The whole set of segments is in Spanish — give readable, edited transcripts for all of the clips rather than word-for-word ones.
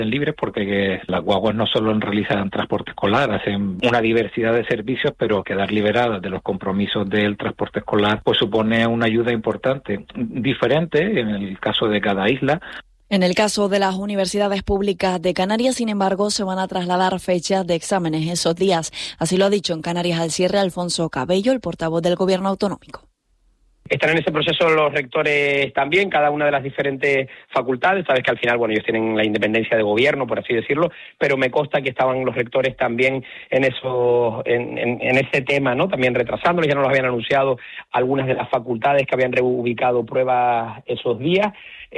libres, porque las guaguas no solo realizan transporte escolar, hacen una diversidad de servicios, pero quedar liberadas de los compromisos del transporte escolar pues supone una ayuda importante, diferente en el caso de cada isla. En el caso de las universidades públicas de Canarias, sin embargo, se van a trasladar fechas de exámenes esos días. Así lo ha dicho en Canarias al cierre Alfonso Cabello, el portavoz del Gobierno autonómico. Están en ese proceso los rectores también, cada una de las diferentes facultades. Sabes que al final, ellos tienen la independencia de gobierno, por así decirlo, pero me consta que estaban los rectores también en ese tema, ¿no? También retrasándolos, ya nos lo habían anunciado algunas de las facultades que habían reubicado pruebas esos días,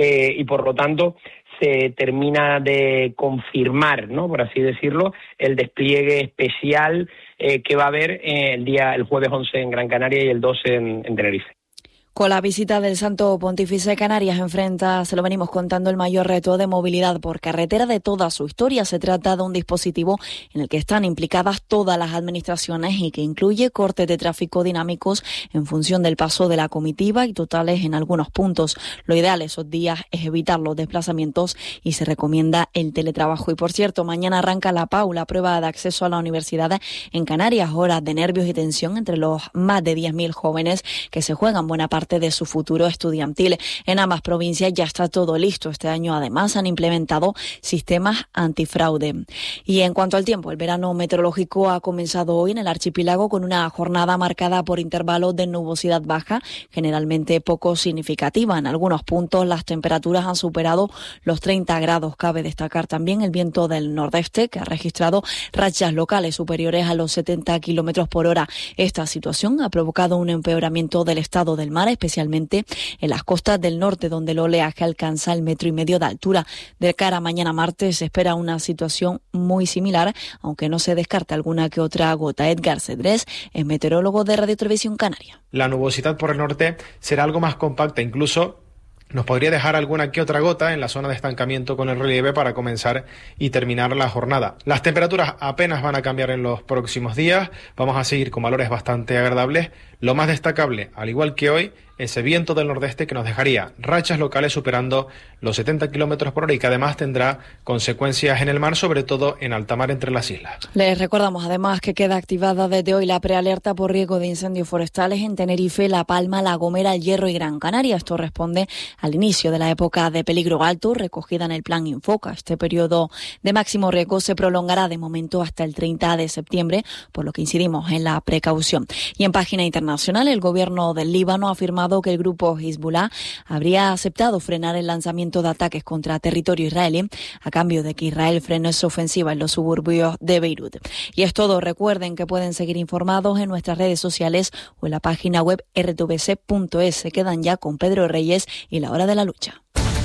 y por lo tanto se termina de confirmar, ¿no?, por así decirlo, el despliegue especial que va a haber el jueves 11 en Gran Canaria y el 12 en Tenerife. Con la visita del Santo Pontífice, Canarias enfrenta, se lo venimos contando, el mayor reto de movilidad por carretera de toda su historia. Se trata de un dispositivo en el que están implicadas todas las administraciones y que incluye cortes de tráfico dinámicos en función del paso de la comitiva y totales en algunos puntos. Lo ideal esos días es evitar los desplazamientos y se recomienda el teletrabajo. Y por cierto, mañana arranca la PAU, la prueba de acceso a la universidad en Canarias. Horas de nervios y tensión entre los más de 10.000 jóvenes que se juegan buena parte de su futuro estudiantil. En ambas provincias ya está todo listo. Este año además han implementado sistemas antifraude. Y en cuanto al tiempo, el verano meteorológico ha comenzado hoy en el archipiélago con una jornada marcada por intervalos de nubosidad baja, generalmente poco significativa. En algunos puntos las temperaturas han superado los 30 grados. Cabe destacar también el viento del nordeste, que ha registrado rachas locales superiores a los 70 kilómetros por hora. Esta situación ha provocado un empeoramiento del estado del mar, especialmente en las costas del norte, donde el oleaje alcanza el 1,5 metros de altura. De cara a mañana martes se espera una situación muy similar, aunque no se descarta alguna que otra gota. Edgar Cedrés es meteorólogo de Radio Televisión Canaria. La nubosidad por el norte será algo más compacta, incluso nos podría dejar alguna que otra gota en la zona de estancamiento con el relieve para comenzar y terminar la jornada. Las temperaturas apenas van a cambiar en los próximos días, vamos a seguir con valores bastante agradables. Lo más destacable, al igual que hoy, ese viento del nordeste que nos dejaría rachas locales superando los 70 kilómetros por hora y que además tendrá consecuencias en el mar, sobre todo en alta mar entre las islas. Les recordamos además que queda activada desde hoy la prealerta por riesgo de incendios forestales en Tenerife, La Palma, La Gomera, El Hierro y Gran Canaria. Esto responde al inicio de la época de peligro alto recogida en el Plan Infoca. Este periodo de máximo riesgo se prolongará de momento hasta el 30 de septiembre, por lo que incidimos en la precaución. Y en página internacional, el gobierno del Líbano ha afirmado que el grupo Hezbollah habría aceptado frenar el lanzamiento de ataques contra territorio israelí a cambio de que Israel frene su ofensiva en los suburbios de Beirut. Y es todo. Recuerden que pueden seguir informados en nuestras redes sociales o en la página web rtvc.es. Se quedan ya con Pedro Reyes y La Hora de la Lucha.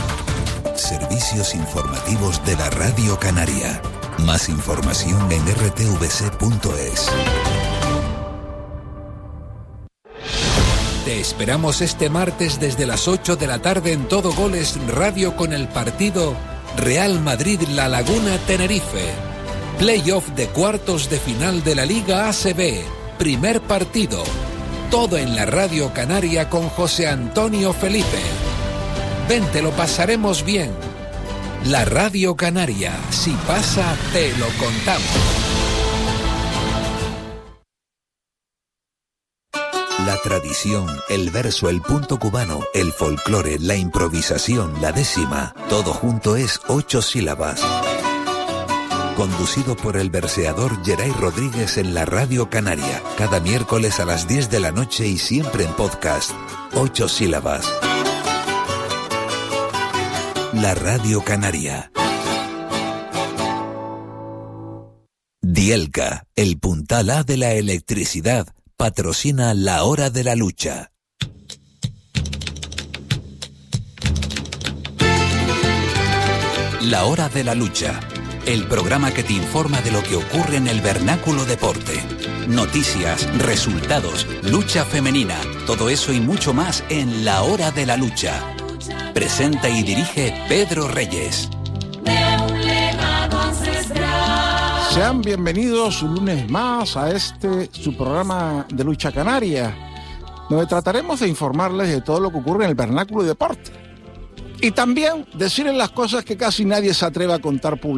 Servicios informativos de la Radio Canaria. Más información en rtvc.es. Te esperamos este martes desde las 8 de la tarde en Todo Goles Radio con el partido Real Madrid-La Laguna-Tenerife. Playoff de cuartos de final de la Liga ACB. Primer partido. Todo en la Radio Canaria con José Antonio Felipe. Ven, te lo pasaremos bien. La Radio Canaria. Si pasa, te lo contamos. La tradición, el verso, el punto cubano, el folclore, la improvisación, la décima, todo junto es 8 sílabas. Conducido por el verseador Geray Rodríguez en la Radio Canaria, cada miércoles a las 10 de la noche y siempre en podcast. 8 sílabas. La Radio Canaria. Dielca, el puntal A de la electricidad, patrocina La Hora de la Lucha. La Hora de la Lucha, el programa que te informa de lo que ocurre en el vernáculo deporte. Noticias, resultados, lucha femenina, todo eso y mucho más en La Hora de la Lucha. Presenta y dirige Pedro Reyes. Sean bienvenidos un lunes más a su programa de Lucha Canaria, donde trataremos de informarles de todo lo que ocurre en el vernáculo de deporte. Y también decirle las cosas que casi nadie se atreve a contar públicamente.